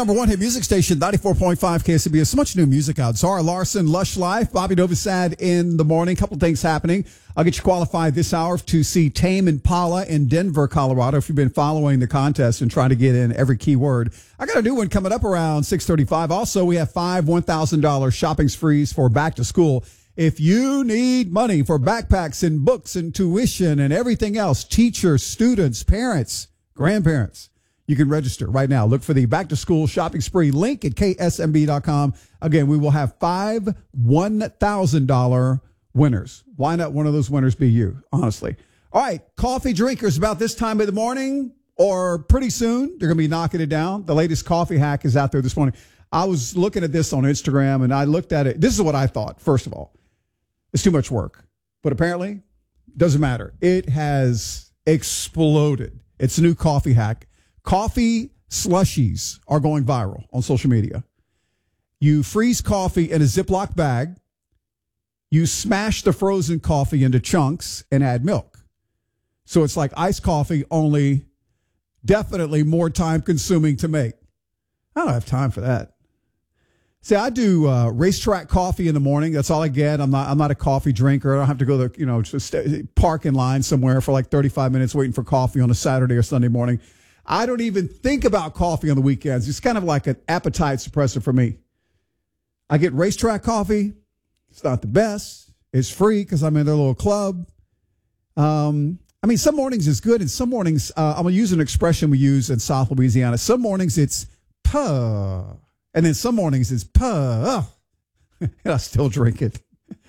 Number one hit music station, 94.5 KSBS. So much new music out. Zara Larson, Lush Life, Bobby Novosad in the morning. Couple things happening. I'll get you qualified this hour to see Tame Impala in Denver, Colorado. If you've been following the contest and trying to get in every keyword, I got a new one coming up around 6:35. Also, we have 5 $1,000 shopping sprees for back to school. If you need money for backpacks and books and tuition and everything else, teachers, students, parents, grandparents, you can register right now. Look for the back to school shopping spree link at ksmb.com. Again, we will have 5 $1,000 winners. Why not one of those winners be you, honestly? All right, coffee drinkers about this time of the morning or pretty soon, they're going to be knocking it down. The latest coffee hack is out there this morning. I was looking at this on Instagram and I looked at it. This is what I thought, first of all. It's too much work. But apparently, doesn't matter. It has exploded. It's a new coffee hack. Coffee slushies are going viral on social media. You freeze coffee in a Ziploc bag. You smash the frozen coffee into chunks and add milk. So it's like iced coffee, only definitely more time consuming to make. I don't have time for that. See, I do racetrack coffee in the morning. That's all I get. I'm not a coffee drinker. I don't have to go to, just park in line somewhere for like 35 minutes waiting for coffee on a Saturday or Sunday morning. I don't even think about coffee on the weekends. It's kind of like an appetite suppressor for me. I get racetrack coffee. It's not the best. It's free because I'm in their little club. Some mornings it's good, and some mornings, I'm going to use an expression we use in South Louisiana. Some mornings it's puh, and then some mornings it's puh. And I still drink it.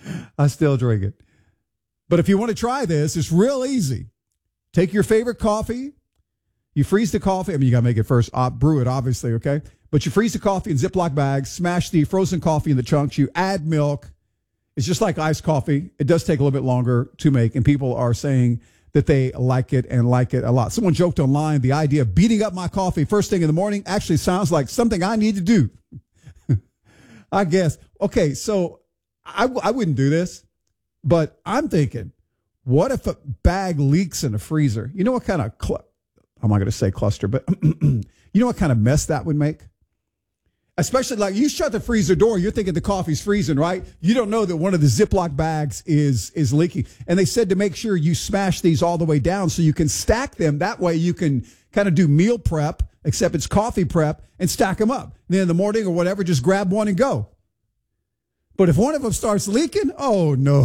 But if you want to try this, it's real easy. Take your favorite coffee. You freeze the coffee. You got to make it first. Brew it, obviously, okay? But you freeze the coffee in Ziploc bags, smash the frozen coffee in the chunks. You add milk. It's just like iced coffee. It does take a little bit longer to make, and people are saying that they like it and like it a lot. Someone joked online, the idea of beating up my coffee first thing in the morning actually sounds like something I need to do. I guess. Okay, so I wouldn't do this, but I'm thinking, what if a bag leaks in the freezer? You know what kind of I'm not going to say cluster, but you know what kind of mess that would make? Especially like you shut the freezer door, you're thinking the coffee's freezing, right? You don't know that one of the Ziploc bags is leaking. And they said to make sure you smash these all the way down so you can stack them. That way you can kind of do meal prep, except it's coffee prep, and stack them up. And then in the morning or whatever, just grab one and go. But if one of them starts leaking, oh no.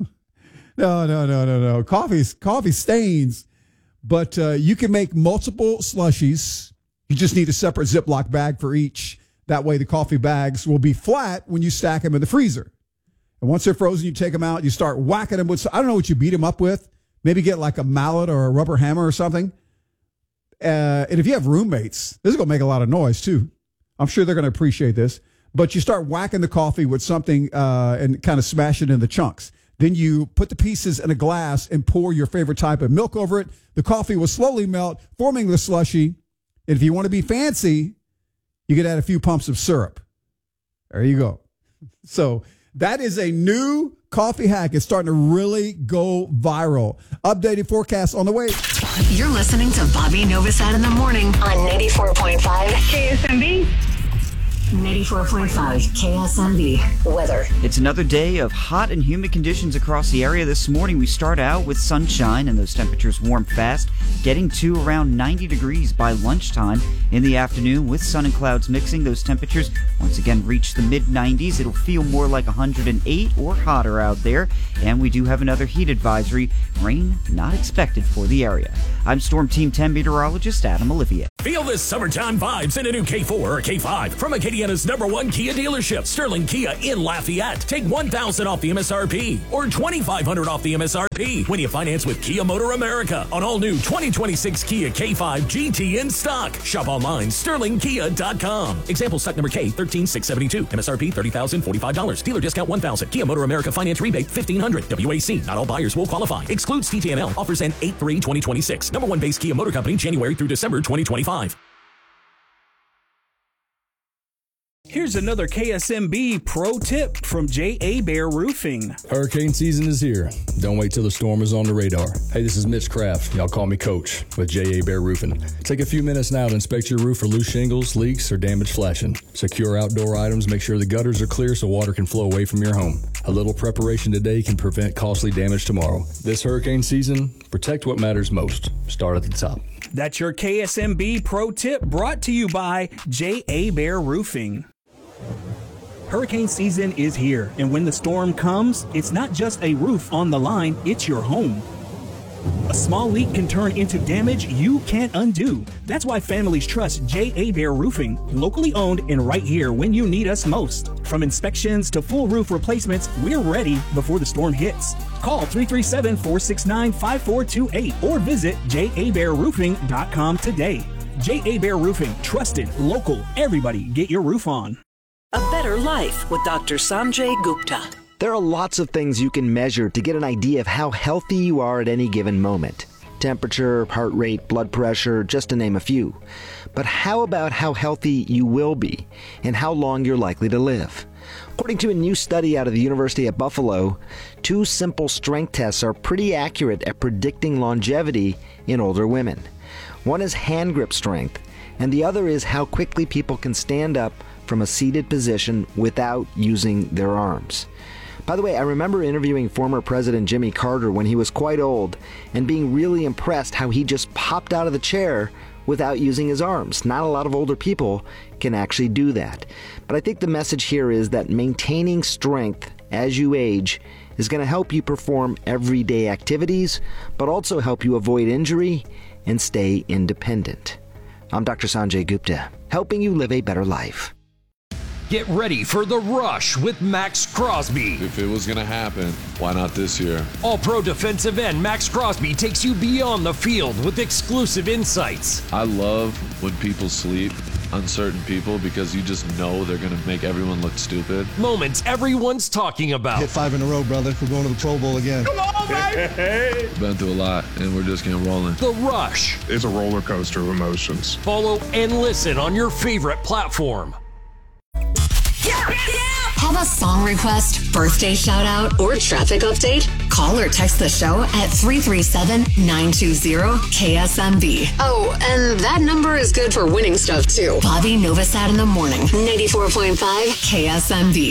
No. Coffee stains. But you can make multiple slushies. You just need a separate Ziploc bag for each. That way the coffee bags will be flat when you stack them in the freezer. And once they're frozen, you take them out. You start whacking them with, I don't know what you beat them up with. Maybe get like a mallet or a rubber hammer or something. And if you have roommates, this is going to make a lot of noise too. I'm sure they're going to appreciate this. But you start whacking the coffee with something and kind of smash it in the chunks. Then you put the pieces in a glass and pour your favorite type of milk over it. The coffee will slowly melt, forming the slushie. And if you want to be fancy, you could add a few pumps of syrup. There you go. So that is a new coffee hack. It's starting to really go viral. Updated forecast on the way. You're listening to Bobby Novosad in the morning on 94.5 KSMB. 94.5 KSMB weather. It's another day of hot and humid conditions across the area. This morning we start out with sunshine and those temperatures warm fast, getting to around 90 degrees by lunchtime. In the afternoon, with sun and clouds mixing, those temperatures once again reach the mid-90s. It'll feel more like 108 or hotter out there. And we do have another heat advisory. Rain not expected for the area. I'm Storm Team 10 meteorologist Adam Olivier. Feel the summertime vibes in a new K4 or K5 from Acadiana's #1 Kia dealership, Sterling Kia in Lafayette. Take $1,000 off the MSRP or $2,500 off the MSRP when you finance with Kia Motor America on all new 2026 Kia K5 GT in stock. Shop online, sterlingkia.com. Example stock number K13672. MSRP $30,045. Dealer discount $1,000. Kia Motor America finance rebate $1,500. WAC. Not all buyers will qualify. Excludes TTNL. Offers end 8/3/2026. #1 base Kia Motor Company, January through December 2025. Here's another KSMB pro tip from J.A. Bear Roofing. Hurricane season is here. Don't wait till the storm is on the radar. Hey, this is Mitch Kraft. Y'all call me Coach with J.A. Bear Roofing. Take a few minutes now to inspect your roof for loose shingles, leaks, or damaged flashing. Secure outdoor items. Make sure the gutters are clear so water can flow away from your home. A little preparation today can prevent costly damage tomorrow. This hurricane season, protect what matters most. Start at the top. That's your KSMB pro tip brought to you by J.A. Bear Roofing. Hurricane season is here, and when the storm comes, it's not just a roof on the line, it's your home. A small leak can turn into damage you can't undo. That's why families trust J.A. Bear Roofing, locally owned and right here when you need us most. From inspections to full roof replacements, we're ready before the storm hits. Call 337-469-5428 or visit jabearroofing.com today. J.A. Bear Roofing, trusted, local, everybody get your roof on. A Better Life with Dr. Sanjay Gupta. There are lots of things you can measure to get an idea of how healthy you are at any given moment. Temperature, heart rate, blood pressure, just to name a few. But how about how healthy you will be and how long you're likely to live? According to a new study out of the University of Buffalo, 2 simple strength tests are pretty accurate at predicting longevity in older women. One is hand grip strength, and the other is how quickly people can stand up from a seated position without using their arms. By the way, I remember interviewing former President Jimmy Carter when he was quite old and being really impressed how he just popped out of the chair without using his arms. Not a lot of older people can actually do that. But I think the message here is that maintaining strength as you age is going to help you perform everyday activities, but also help you avoid injury and stay independent. I'm Dr. Sanjay Gupta, helping you live a better life. Get ready for The Rush with Max Crosby. If it was going to happen, why not this year? All-pro defensive end Max Crosby takes you beyond the field with exclusive insights. I love when people sleep, uncertain people, because you just know they're going to make everyone look stupid. Moments everyone's talking about. Hit 5 in a row, brother. We're going to the Pro Bowl again. Come on, baby! Been through a lot, and we're just getting rolling. The Rush. It's a roller coaster of emotions. Follow and listen on your favorite platform. Have a song request, birthday shout out, or traffic update? Call or text the show at 337-920-KSMB. Oh, and that number is good for winning stuff too. Bobby Novosad in the morning, 94.5 KSMB.